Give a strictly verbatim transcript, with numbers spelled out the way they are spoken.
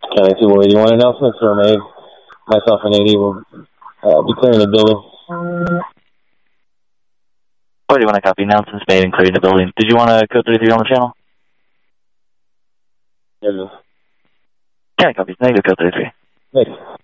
Can I see what you want announcements are made? Myself and A D will uh, be clearing the building. What do you want to copy? Announcements made and clearing the building. Did you want to code thirty-three on the channel? Yes. Yeah, copy. Negative code thirty-three. Negative.